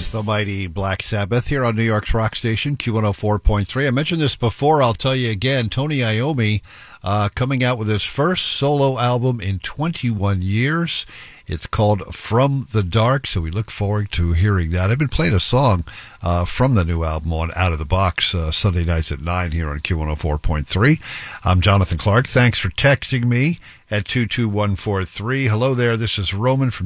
Yes, the mighty Black Sabbath here on New York's rock station, Q104.3. I mentioned this before. I'll tell you again. Tony Iommi coming out with his first solo album in 21 years. It's called From the Dark, so we look forward to hearing that. I've been playing a song from the new album on Out of the Box Sunday nights at 9 here on Q104.3. I'm Jonathan Clark. Thanks for texting me at 22143. Hello there. This is Roman from